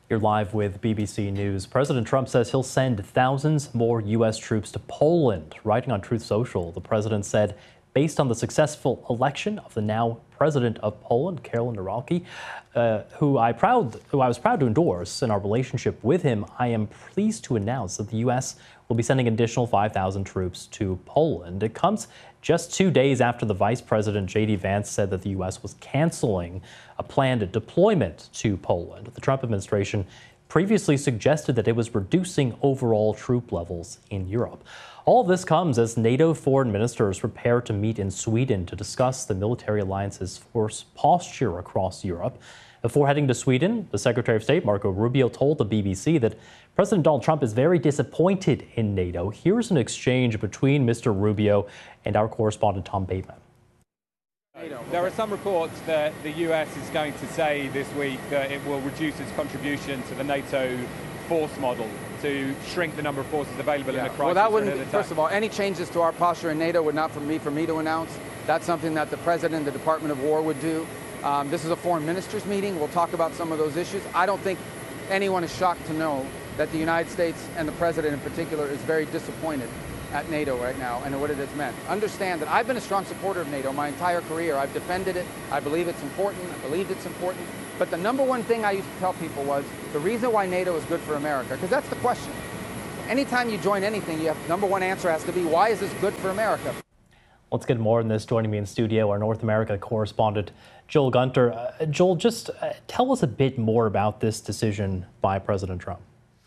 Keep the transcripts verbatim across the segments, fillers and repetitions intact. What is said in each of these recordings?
You're live with B B C News. President Trump says he'll send thousands more U S troops to Poland. Writing on Truth Social, the president said, based on the successful election of the now president of Poland, Karol Nawrocki, uh, who I proud, who I was proud to endorse in our relationship with him, I am pleased to announce that the U S will be sending an additional five thousand troops to Poland. It comes just two days after the Vice President J D Vance said that the U S was canceling a planned deployment to Poland. The Trump administration previously suggested that it was reducing overall troop levels in Europe. All of this comes as NATO foreign ministers prepare to meet in Sweden to discuss the military alliance's force posture across Europe. Before heading to Sweden, the Secretary of State, Marco Rubio, told the B B C that President Donald Trump is very disappointed in NATO. Here's an exchange between Mister Rubio and our correspondent, Tom Bateman. There are some reports that the U S is going to say this week that it will reduce its contribution to the NATO force model to shrink the number of forces available yeah. in a crisis. Well, that wouldn't, first of all, any changes to our posture in NATO would not for me, for me to announce. That's something that the President and the Department of War would do. Um, this is a foreign ministers meeting. We'll talk about some of those issues. I don't think anyone is shocked to know that the United States and the President in particular is very disappointed at NATO right now and what it has meant. Understand that I've been a strong supporter of NATO my entire career. I've defended it. I believe it's important. I believe it's important. But the number one thing I used to tell people was the reason why NATO is good for America, because that's the question. Anytime you join anything, you have number one answer has to be, why is this good for America? Let's get more on this. Joining me in studio, our North America correspondent, Joel Gunter. Uh, Joel, just uh, tell us a bit more about this decision by President Trump.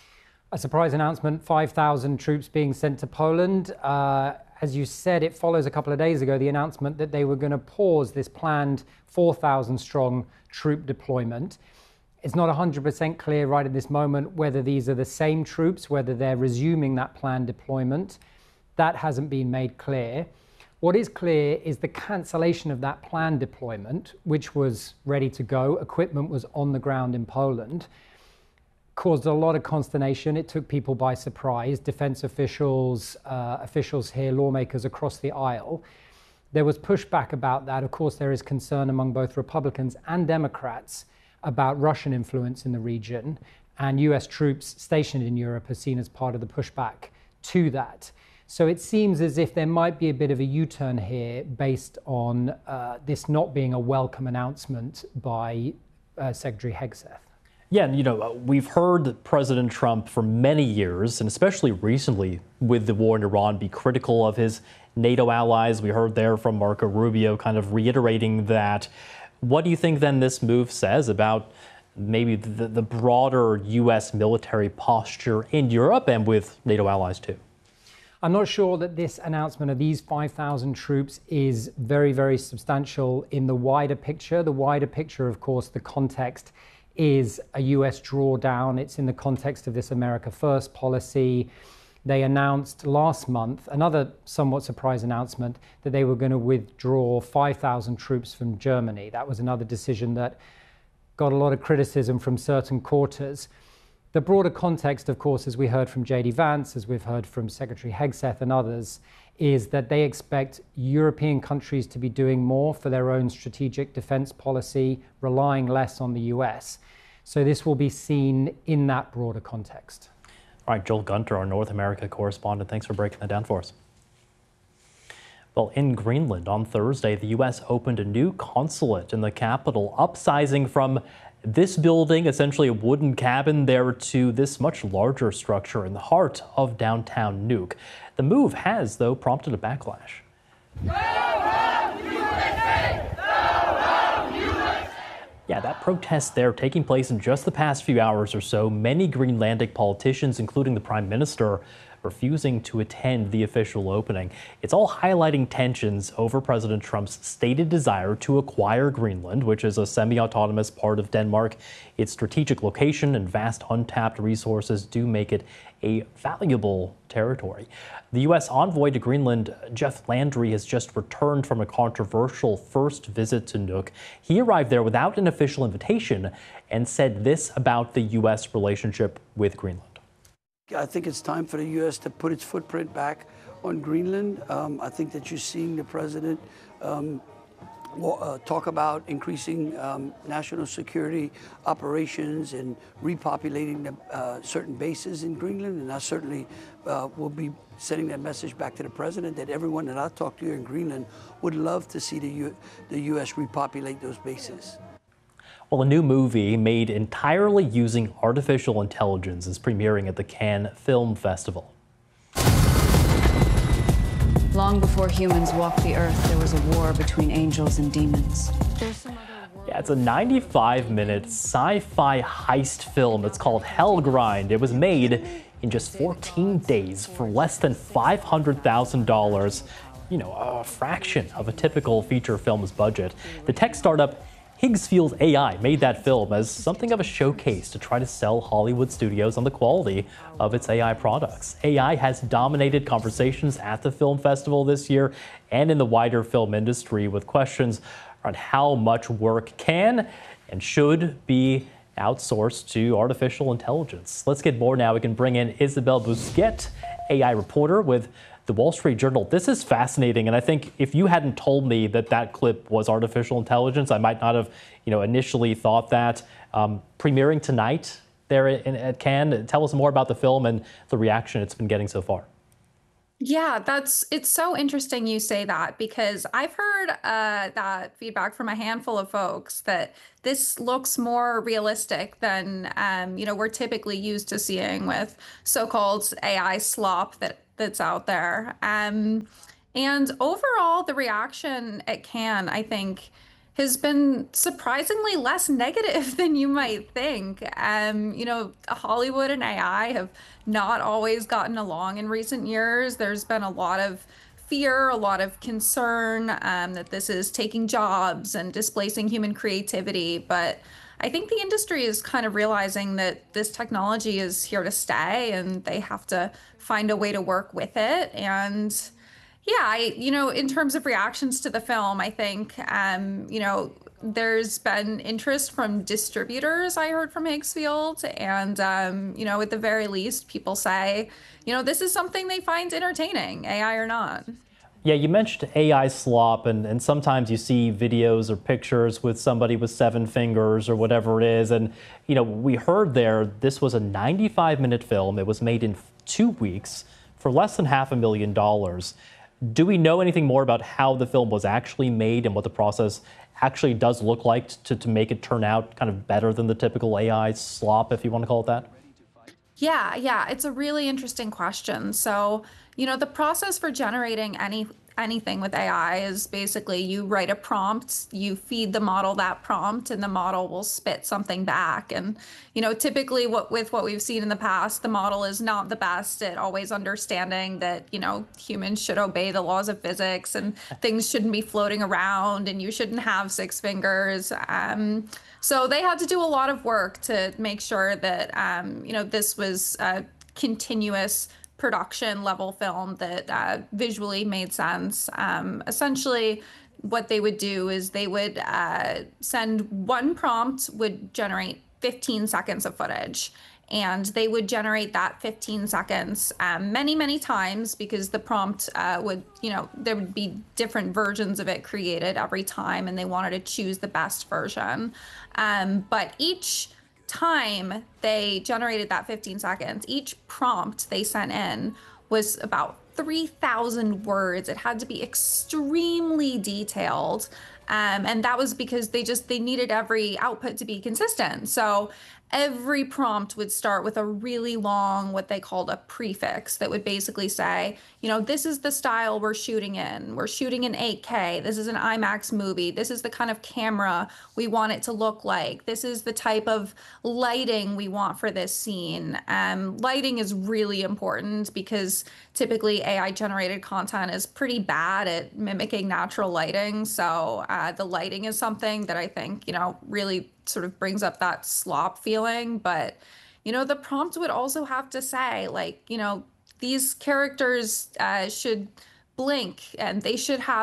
A surprise announcement, five thousand troops being sent to Poland. Uh, as you said, it follows a couple of days ago the announcement that they were going to pause this planned four thousand strong troop deployment. It's not one hundred percent clear right at this moment whether these are the same troops, whether they're resuming that planned deployment. That hasn't been made clear. What is clear is the cancellation of that planned deployment, which was ready to go. Equipment was on the ground in Poland. Caused a lot of consternation. It took people by surprise. Defense officials, uh, officials here, lawmakers across the aisle. There was pushback about that. Of course, there is concern among both Republicans and Democrats about Russian influence in the region, and U S troops stationed in Europe are seen as part of the pushback to that. So it seems as if there might be a bit of a U-turn here based on uh, this not being a welcome announcement by uh, Secretary Hegseth. Yeah, and you know, we've heard President Trump for many years, and especially recently with the war in Iran, be critical of his NATO allies. We heard there from Marco Rubio kind of reiterating that. What do you think then this move says about maybe the, the broader U S military posture in Europe and with NATO allies too? I'm not sure that this announcement of these five thousand troops is very, very substantial in the wider picture. The wider picture, of course, the context is a U S drawdown. It's in the context of this America First policy. They announced last month, another somewhat surprise announcement, that they were going to withdraw five thousand troops from Germany. That was another decision that got a lot of criticism from certain quarters. The broader context, of course, as we heard from J D Vance, as we've heard from Secretary Hegseth and others, is that they expect European countries to be doing more for their own strategic defense policy, relying less on the U S. So this will be seen in that broader context. All right, Joel Gunter, our North America correspondent, thanks for breaking that down for us. Well, in Greenland on Thursday, the U S opened a new consulate in the capital, upsizing from this building, essentially a wooden cabin, there to this much larger structure in the heart of downtown Nuuk. The move has, though, prompted a backlash. Go home, U S A! Go home, U S A! Yeah, that protest there taking place in just the past few hours or so. Many Greenlandic politicians, including the Prime Minister, refusing to attend the official opening. It's all highlighting tensions over President Trump's stated desire to acquire Greenland, which is a semi-autonomous part of Denmark. Its strategic location and vast untapped resources do make it a valuable territory. The U S envoy to Greenland, Jeff Landry, has just returned from a controversial first visit to Nuuk. He arrived there without an official invitation and said this about the U S relationship with Greenland. I think it's time for the U S to put its footprint back on Greenland. Um, I think that you're seeing the president um, uh, talk about increasing um, national security operations and repopulating the, uh, certain bases in Greenland. And I certainly uh, will be sending that message back to the president that everyone that I talk to here in Greenland would love to see the, U the U S repopulate those bases. Well, a new movie made entirely using artificial intelligence is premiering at the Cannes Film Festival. Long before humans walked the earth, there was a war between angels and demons. Yeah, it's a ninety-five minute sci-fi heist film. It's called Hellgrind. It was made in just fourteen days for less than five hundred thousand dollars. You know, a fraction of a typical feature film's budget. The tech startup Higgsfield A I made that film as something of a showcase to try to sell Hollywood studios on the quality of its A I products. A I has dominated conversations at the film festival this year and in the wider film industry, with questions on how much work can and should be outsourced to artificial intelligence. Let's get more now. We can bring in Isabelle Bousquet, A I reporter with The Wall Street Journal. This is fascinating, and I think if you hadn't told me that that clip was artificial intelligence, I might not have, you know, initially thought that. Um, premiering tonight there in, at Cannes. Tell us more about the film and the reaction it's been getting so far. Yeah, that's it's so interesting you say that, because I've heard uh, that feedback from a handful of folks that this looks more realistic than um, you know, we're typically used to seeing with so-called A I slop that that's out there. Um, and overall, the reaction at Cannes, I think, has been surprisingly less negative than you might think. Um, you know, Hollywood and A I have not always gotten along in recent years. There's been a lot of fear, a lot of concern um, that this is taking jobs and displacing human creativity. But I think the industry is kind of realizing that this technology is here to stay and they have to find a way to work with it. And yeah, I, you know, in terms of reactions to the film, I think, um, you know, there's been interest from distributors, I heard from Higgsfield. And, um, you know, at the very least, people say, you know, this is something they find entertaining, A I or not. Yeah, you mentioned A I slop, and, and sometimes you see videos or pictures with somebody with seven fingers or whatever it is. And, you know, we heard there this was a ninety-five minute film. It was made in two weeks for less than half a million dollars. Do we know anything more about how the film was actually made and what the process actually does look like to, to make it turn out kind of better than the typical A I slop, if you want to call it that? Yeah, yeah, it's a really interesting question. So, you know, the process for generating any anything with A I is basically you write a prompt, you feed the model that prompt, and the model will spit something back. And, you know, typically what with what we've seen in the past, the model is not the best at always understanding that, you know, humans should obey the laws of physics and things shouldn't be floating around and you shouldn't have six fingers. Um, so they had to do a lot of work to make sure that, um, you know, this was a continuous production level film that uh, visually made sense. Um, essentially, what they would do is they would uh, send one prompt would generate fifteen seconds of footage. And they would generate that fifteen seconds um, many, many times, because the prompt uh, would, you know, there would be different versions of it created every time, and they wanted to choose the best version. Um, but each time they generated that fifteen seconds, each prompt they sent in was about three thousand words. It had to be extremely detailed. Um, and that was because they just, they needed every output to be consistent. So every prompt would start with a really long, what they called a prefix that would basically say, you know, this is the style we're shooting in. We're shooting in eight K. This is an IMAX movie. This is the kind of camera we want it to look like. This is the type of lighting we want for this scene. Um, lighting is really important because typically A I generated content is pretty bad at mimicking natural lighting. So uh, the lighting is something that I think, you know, really sort of brings up that slop feeling. But, you know, the prompt would also have to say, like, you know, these characters uh, should blink and they should have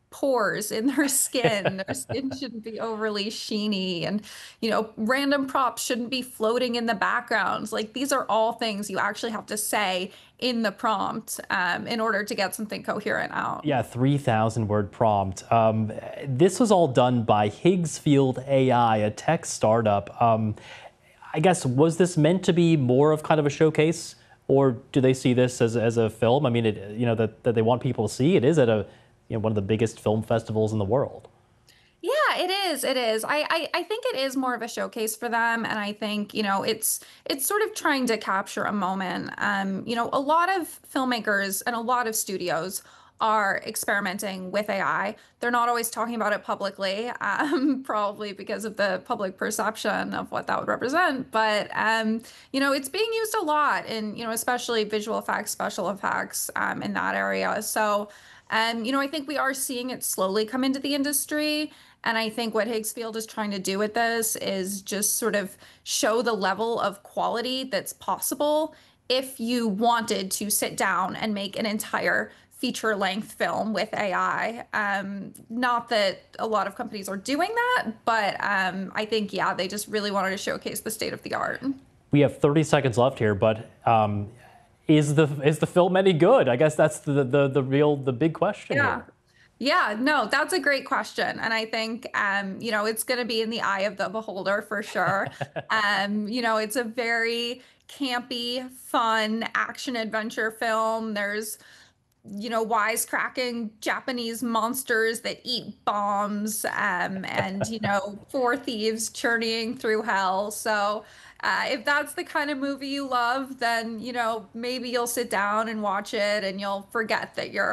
pores in their skin. Their skin shouldn't be overly sheeny, and you know, random props shouldn't be floating in the backgrounds. Like these are all things you actually have to say in the prompt um, in order to get something coherent out. Yeah, three thousand word prompt. Um, this was all done by Higgsfield A I, a tech startup. Um, I guess, was this meant to be more of kind of a showcase, or do they see this as, as a film? I mean, it, you know, that, that they want people to see. It is at a, you know, one of the biggest film festivals in the world. Yeah, it is. It is. I, I I think it is more of a showcase for them, and I think you know it's it's sort of trying to capture a moment. Um, you know, a lot of filmmakers and a lot of studios are experimenting with A I. They're not always talking about it publicly, um, probably because of the public perception of what that would represent. But um, you know, it's being used a lot in you know, especially visual effects, special effects um, in that area. So. Um, you know, I think we are seeing it slowly come into the industry. And I think what Higgsfield is trying to do with this is just sort of show the level of quality that's possible if you wanted to sit down and make an entire feature length film with A I. Um, not that a lot of companies are doing that, but um, I think, yeah, they just really wanted to showcase the state of the art. We have thirty seconds left here, but um, is the is the film any good? I guess that's the the, the real, the big question Yeah. here. Yeah, no, that's a great question. And I think, um, you know, it's going to be in the eye of the beholder for sure. um, you know, it's a very campy, fun action adventure film. There's, you know, wisecracking Japanese monsters that eat bombs, um, and, you know, four thieves journeying through hell. So uh, if that's the kind of movie you love, then, you know, maybe you'll sit down and watch it and you'll forget that you're